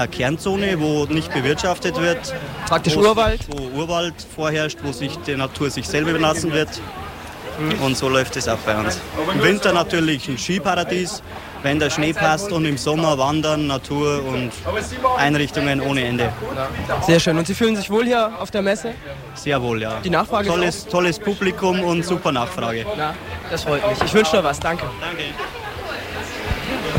Eine Kernzone, wo nicht bewirtschaftet wird. Praktisch Urwald? Wo Urwald vorherrscht, wo sich die Natur sich selber überlassen wird. Und so läuft es auch bei uns. Im Winter natürlich ein Skiparadies, wenn der Schnee passt, und im Sommer Wandern, Natur und Einrichtungen ohne Ende. Sehr schön. Und Sie fühlen sich wohl hier auf der Messe? Sehr wohl, ja. Die Nachfrage tolles Publikum und super Nachfrage. Ja, das freut mich. Ich wünsche noch was. Danke. Danke.